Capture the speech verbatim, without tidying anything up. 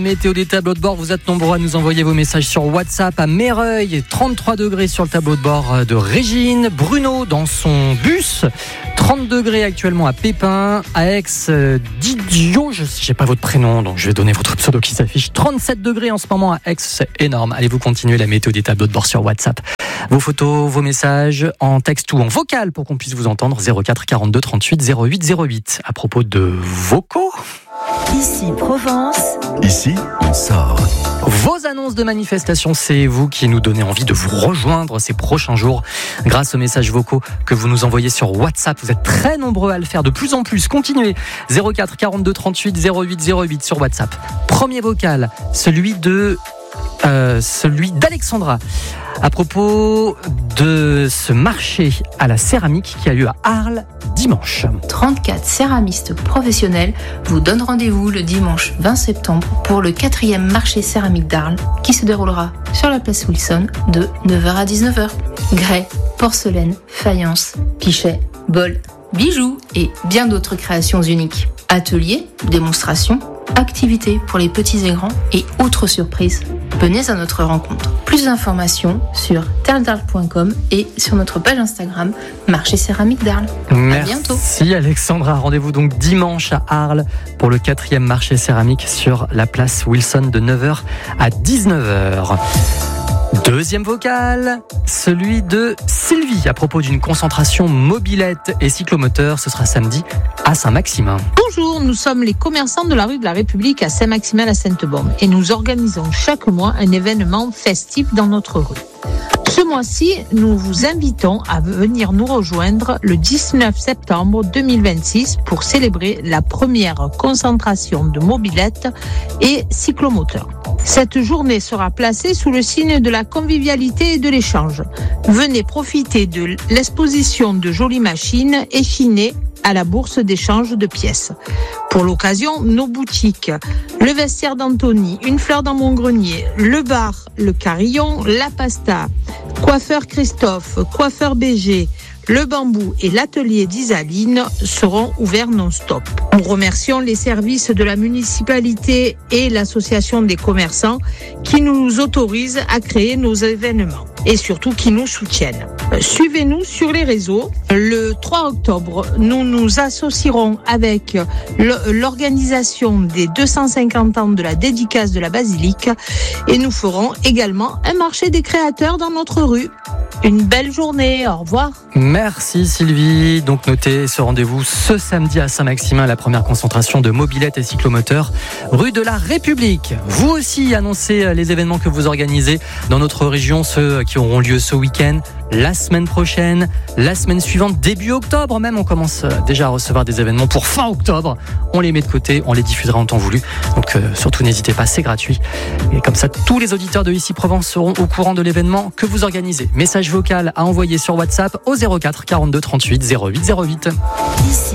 Météo des tableaux de bord, vous êtes nombreux à nous envoyer vos messages sur WhatsApp. À Méreuil, trente-trois degrés sur le tableau de bord de Régine. Bruno dans son bus, trente degrés actuellement à Pépin. À Aix, Didio, je sais pas votre prénom, donc je vais donner votre pseudo qui s'affiche. trente-sept degrés en ce moment à Aix, c'est énorme. Allez-vous continuer la météo des tableaux de bord sur WhatsApp. Vos photos, vos messages en texte ou en vocal pour qu'on puisse vous entendre. zéro quatre quarante-deux trente-huit zéro huit zéro huit. À propos de vocaux. Ici Provence. Ici, on sort. Vos annonces de manifestation, c'est vous qui nous donnez envie de vous rejoindre ces prochains jours grâce aux messages vocaux que vous nous envoyez sur WhatsApp. Vous êtes très nombreux à le faire de plus en plus. Continuez. zéro quatre quarante-deux trente-huit zéro huit zéro huit sur WhatsApp. Premier vocal, celui de euh, celui d'Alexandra. À propos de ce marché à la céramique qui a lieu à Arles dimanche. trente-quatre céramistes professionnels vous donnent rendez-vous le dimanche vingt septembre pour le quatrième marché céramique d'Arles qui se déroulera sur la place Wilson de neuf heures à dix-neuf heures. Grès, porcelaine, faïence, pichets, bols, bijoux et bien d'autres créations uniques. Ateliers, démonstrations, activités pour les petits et grands et autres surprises. Venez à notre rencontre. Plus d'informations sur terre d'Arles point com et sur notre page Instagram Marché Céramique d'Arles. Merci à bientôt. Merci Alexandra. Rendez-vous donc dimanche à Arles pour le quatrième marché céramique sur la place Wilson de neuf heures à dix-neuf heures. Deuxième vocal, celui de Sylvie à propos d'une concentration mobilette et cyclomoteur. Ce sera samedi à Saint-Maximin. Bonjour, nous sommes les commerçants de la rue de la République à Saint-Maximin à Sainte-Baume et nous organisons chaque mois un événement festif dans notre rue. Ce mois-ci, nous vous invitons à venir nous rejoindre le dix-neuf septembre deux mille vingt-six pour célébrer la première concentration de mobylettes et cyclomoteurs. Cette journée sera placée sous le signe de la convivialité et de l'échange. Venez profiter de l'exposition de jolies machines échinées à la bourse d'échange de pièces. Pour l'occasion, nos boutiques, le vestiaire d'Anthony, une fleur dans mon grenier, le bar, le carillon, la pasta, coiffeur Christophe, coiffeur B G, le bambou et l'atelier d'Isaline seront ouverts non-stop. Nous remercions les services de la municipalité et l'association des commerçants qui nous autorisent à créer nos événements et surtout qui nous soutiennent. Suivez-nous sur les réseaux. Le trois octobre, nous nous associerons avec l'organisation des deux cent cinquante ans de la dédicace de la basilique et nous ferons également un marché des créateurs dans notre rue. Une belle journée, au revoir. Merci Sylvie. Donc notez ce rendez-vous ce samedi à Saint-Maximin, la première concentration de mobylettes et cyclomoteurs, rue de la République. Vous aussi annoncez les événements que vous organisez dans notre région, ceux qui auront lieu ce week-end, la semaine prochaine, la semaine suivante, début octobre même. On commence déjà à recevoir des événements pour fin octobre. On les met de côté, on les diffusera en temps voulu. Donc euh, surtout n'hésitez pas, c'est gratuit. Et comme ça, tous les auditeurs de Ici Provence seront au courant de l'événement que vous organisez. Message vocal à envoyer sur WhatsApp au zéro quatre quarante-deux trente-huit zéro huit zéro huit. Ici